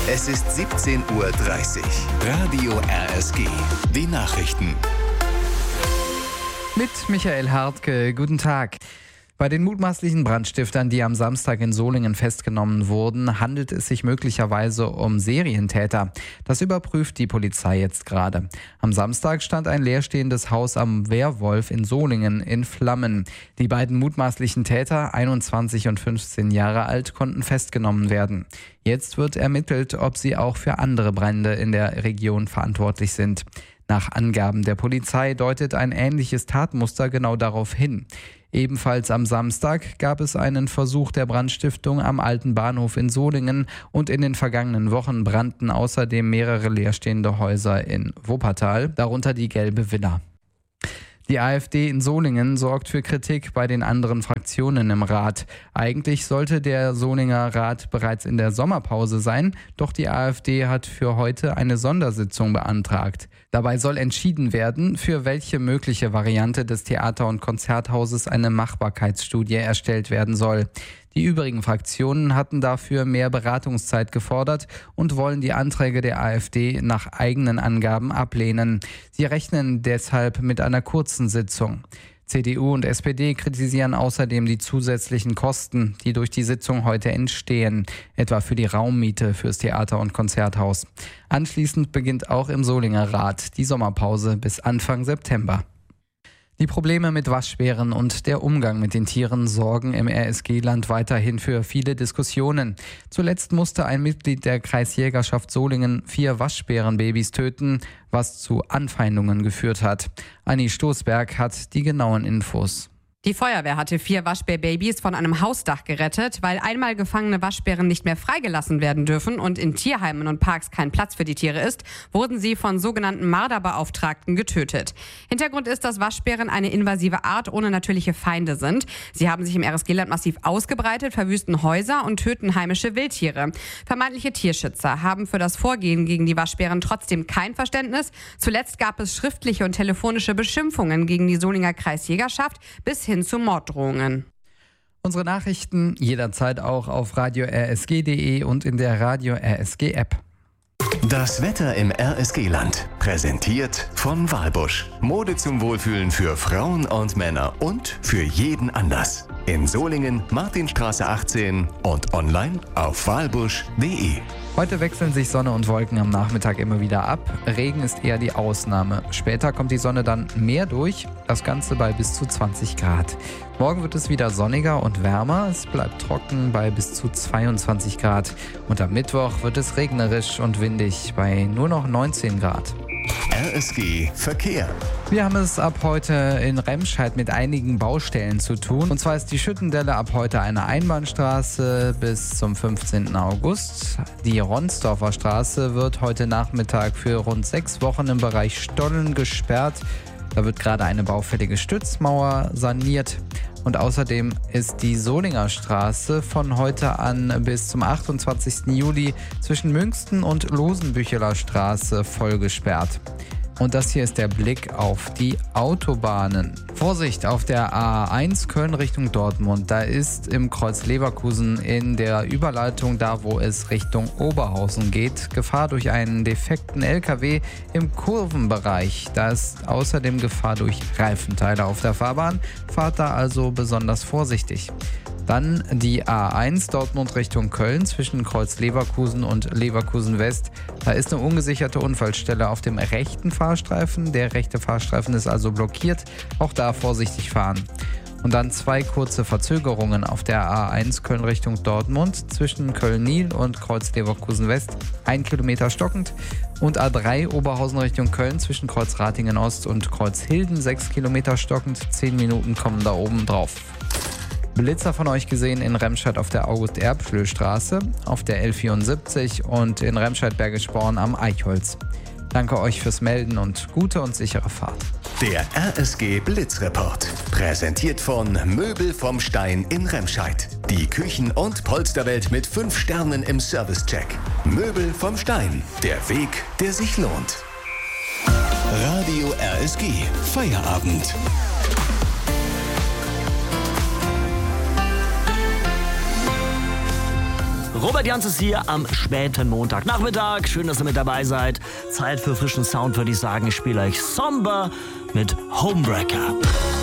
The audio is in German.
Es ist 17:30 Uhr. Radio RSG. Die Nachrichten. Mit Michael Hartke, guten Tag. Bei den mutmaßlichen Brandstiftern, die am Samstag in Solingen festgenommen wurden, handelt es sich möglicherweise um Serientäter. Das überprüft die Polizei jetzt gerade. Am Samstag stand ein leerstehendes Haus am Wehrwolf in Solingen in Flammen. Die beiden mutmaßlichen Täter, 21 und 15 Jahre alt, konnten festgenommen werden. Jetzt wird ermittelt, ob sie auch für andere Brände in der Region verantwortlich sind. Nach Angaben der Polizei deutet ein ähnliches Tatmuster genau darauf hin. Ebenfalls am Samstag gab es einen Versuch der Brandstiftung am alten Bahnhof in Solingen und in den vergangenen Wochen brannten außerdem mehrere leerstehende Häuser in Wuppertal, darunter die Gelbe Villa. Die AfD in Solingen sorgt für Kritik bei den anderen Fraktionen im Rat. Eigentlich sollte der Solinger Rat bereits in der Sommerpause sein, doch die AfD hat für heute eine Sondersitzung beantragt. Dabei soll entschieden werden, für welche mögliche Variante des Theater- und Konzerthauses eine Machbarkeitsstudie erstellt werden soll. Die übrigen Fraktionen hatten dafür mehr Beratungszeit gefordert und wollen die Anträge der AfD nach eigenen Angaben ablehnen. Sie rechnen deshalb mit einer kurzen Sitzung. CDU und SPD kritisieren außerdem die zusätzlichen Kosten, die durch die Sitzung heute entstehen, etwa für die Raummiete fürs Theater- und Konzerthaus. Anschließend beginnt auch im Solinger Rat die Sommerpause bis Anfang September. Die Probleme mit Waschbären und der Umgang mit den Tieren sorgen im RSG-Land weiterhin für viele Diskussionen. Zuletzt musste ein Mitglied der Kreisjägerschaft Solingen 4 Waschbärenbabys töten, was zu Anfeindungen geführt hat. Anni Stoßberg hat die genauen Infos. Die Feuerwehr hatte 4 Waschbärbabys von einem Hausdach gerettet. Weil einmal gefangene Waschbären nicht mehr freigelassen werden dürfen und in Tierheimen und Parks kein Platz für die Tiere ist, wurden sie von sogenannten Marderbeauftragten getötet. Hintergrund ist, dass Waschbären eine invasive Art ohne natürliche Feinde sind. Sie haben sich im RSG-Land massiv ausgebreitet, verwüsten Häuser und töten heimische Wildtiere. Vermeintliche Tierschützer haben für das Vorgehen gegen die Waschbären trotzdem kein Verständnis. Zuletzt gab es schriftliche und telefonische Beschimpfungen gegen die Solinger Kreisjägerschaft bis hin zu Morddrohungen. Unsere Nachrichten jederzeit auch auf radio-rsg.de und in der Radio RSG App. Das Wetter im RSG-Land. Präsentiert von Walbusch. Mode zum Wohlfühlen für Frauen und Männer und für jeden Anlass. In Solingen, Martinstraße 18 und online auf walbusch.de. Heute wechseln sich Sonne und Wolken am Nachmittag immer wieder ab. Regen ist eher die Ausnahme. Später kommt die Sonne dann mehr durch, das Ganze bei bis zu 20 Grad. Morgen wird es wieder sonniger und wärmer. Es bleibt trocken bei bis zu 22 Grad. Und am Mittwoch wird es regnerisch und windig bei nur noch 19 Grad. RSG Verkehr. Wir haben es ab heute in Remscheid mit einigen Baustellen zu tun. Und zwar ist die Schüttendelle ab heute eine Einbahnstraße bis zum 15. August. Die Ronsdorfer Straße wird heute Nachmittag für rund 6 Wochen im Bereich Stollen gesperrt. Da wird gerade eine baufällige Stützmauer saniert. Und außerdem ist die Solinger Straße von heute an bis zum 28. Juli zwischen Münsten und Losenbücheler Straße voll gesperrt. Und das hier ist der Blick auf die Autobahnen. Vorsicht auf der A1 Köln Richtung Dortmund. Da ist im Kreuz Leverkusen in der Überleitung, da wo es Richtung Oberhausen geht, Gefahr durch einen defekten LKW im Kurvenbereich. Da ist außerdem Gefahr durch Reifenteile auf der Fahrbahn. Fahrt da also besonders vorsichtig. Dann die A1 Dortmund Richtung Köln zwischen Kreuz Leverkusen und Leverkusen West. Da ist eine ungesicherte Unfallstelle auf dem rechten Fahrstreifen. Der rechte Fahrstreifen ist also blockiert. Auch da vorsichtig fahren. Und dann 2 kurze Verzögerungen auf der A1 Köln Richtung Dortmund zwischen Köln-Niel und Kreuz Leverkusen West. 1 Kilometer stockend. Und A3 Oberhausen Richtung Köln zwischen Kreuz Ratingen Ost und Kreuz Hilden 6 Kilometer stockend. 10 Minuten kommen da oben drauf. Blitzer von euch gesehen in Remscheid auf der August-Erbschlö-Straße, auf der L74 und in Remscheid-Bergisch-Born am Eichholz. Danke euch fürs Melden und gute und sichere Fahrt. Der RSG Blitzreport. Präsentiert von Möbel vom Stein in Remscheid. Die Küchen- und Polsterwelt mit 5 Sternen im Servicecheck. Möbel vom Stein. Der Weg, der sich lohnt. Radio RSG. Feierabend. Robert Jans ist hier am späten Montagnachmittag. Schön, dass ihr mit dabei seid. Zeit für frischen Sound, würde ich sagen. Ich spiele euch Somber mit Homebreaker.